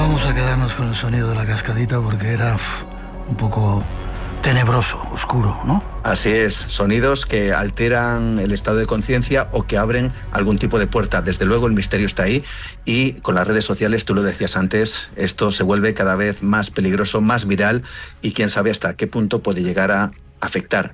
vamos a quedarnos con el sonido de la cascadita porque era un poco tenebroso, oscuro, ¿no? Así es, sonidos que alteran el estado de conciencia o que abren algún tipo de puerta. Desde luego el misterio está ahí y con las redes sociales, tú lo decías antes, esto se vuelve cada vez más peligroso, más viral y quién sabe hasta qué punto puede llegar a afectar